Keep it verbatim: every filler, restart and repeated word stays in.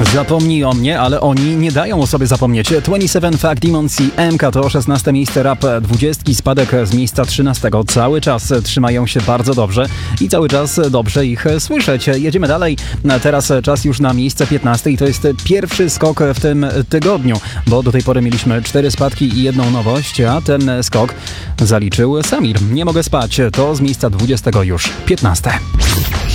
Zapomnij o mnie, ale oni nie dają o sobie zapomnieć. dwadzieścia siedem Fuck Demons i M K to szesnaste miejsce rap dwudziestki, spadek z miejsca trzynastego. Cały czas trzymają się bardzo dobrze i cały czas dobrze ich słyszeć. Jedziemy dalej. Teraz czas już na miejsce piętnaste i to jest pierwszy skok w tym tygodniu, bo do tej pory mieliśmy cztery spadki i jedną nowość, a ten skok zaliczył Samir. Nie mogę spać. To z miejsca dwudziestego już piętnaste.